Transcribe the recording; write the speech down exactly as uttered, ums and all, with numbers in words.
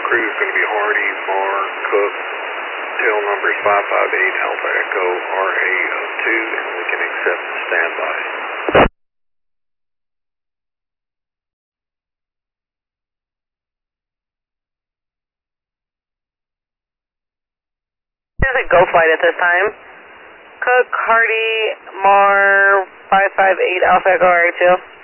crew is going to be Hardy, Marr, Cook, tail numbers five five eight Alpha Echo R A zero two, and we can accept standby. This is a go flight at this time. Cook, Hardy, Marr, five five eight Alpha Echo R A two.